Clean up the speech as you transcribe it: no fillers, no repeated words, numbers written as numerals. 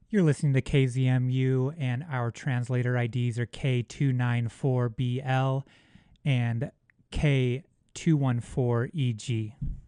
You're listening to KZMU, and our translator IDs are K294BL and K214EG.